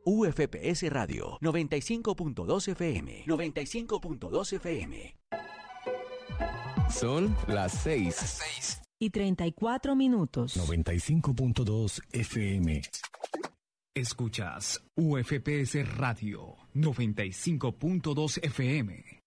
UFPS Radio 95.2 FM. 95.2 FM. Son las 6:34. 95.2 FM. Escuchas UFPS Radio 95.2 FM.